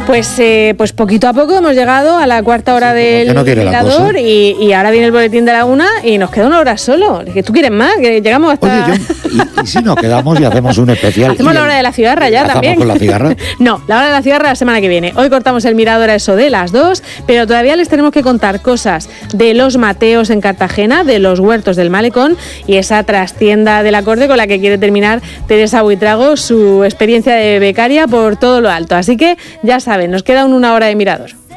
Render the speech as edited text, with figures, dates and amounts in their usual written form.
Pues poquito a poco hemos llegado a la cuarta hora del Mirador y ahora viene el boletín de la 1 y nos queda una hora solo. ¿Que tú quieres más? Que llegamos hasta... Oye, ¿y si nos quedamos y hacemos un especial? Hacemos la hora de la cigarra ya también. ¿Con la cigarra? No, la hora de la cigarra la semana que viene. Hoy cortamos el Mirador a eso de las 2, pero todavía les tenemos que contar cosas de los Mateos en Cartagena, de los huertos del Malecón y esa trastienda del acorde con la que quiere terminar Teresa Buitrago su experiencia de becaria por todo lo alto. Así que ya saben, nos queda una hora de Mirador.